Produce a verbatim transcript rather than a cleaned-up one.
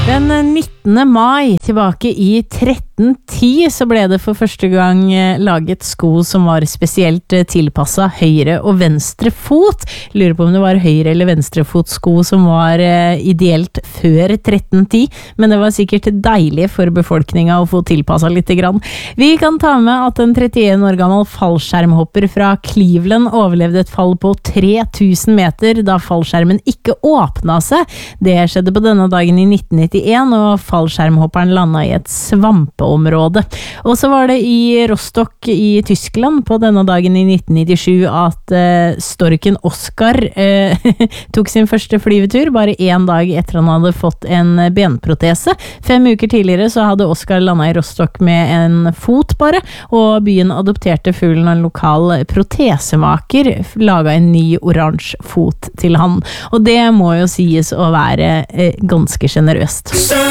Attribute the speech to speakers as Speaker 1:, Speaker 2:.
Speaker 1: Den nittende mai tilbake i tretten ti så ble det for første gang laget sko som var spesielt tilpasset høyre og venstre fot. Lurer på om det var høyre eller venstre fotsko som var ideelt før tretten ti, men det var sikkert deilig for befolkningen å få tilpasset litt grann. Vi kan ta med at en trettien år gammel fallskjermhopper fra Cleveland overlevde et fall på tre tusen meter da fallskjermen ikke åpnet seg. Det skjedde på denne dagen i nitten nittien, og fallskjermhopperen landet i et svampeområde. Og så var det i Rostock i Tyskland på denne dagen i nitten nittisju at uh, storken Oscar uh, tok sin første flyvetur, bare en dag etter han hadde fått en benprotese. Fem uker tidligere så hadde Oscar landet i Rostock med en fot bare, og byen adopterte fuglen av en lokal protesemaker, laget en ny oransje fot til han. Og det må jo sies å være uh, ganske generøst.